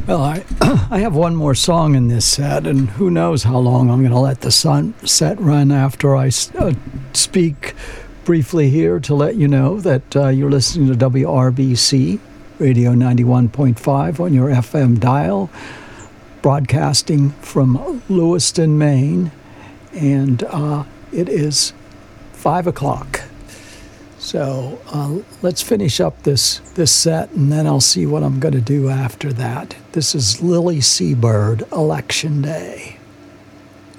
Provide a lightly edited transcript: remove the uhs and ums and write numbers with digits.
Well, I have one more song in this set, and who knows how long I'm going to let the set run after I speak briefly here to let you know that you're listening to WRBC Radio 91.5 on your FM dial, broadcasting from Lewiston, Maine, and it is 5 o'clock. So let's finish up this set, and then I'll see what I'm going to do after that. This is Lily Seabird, Election Day.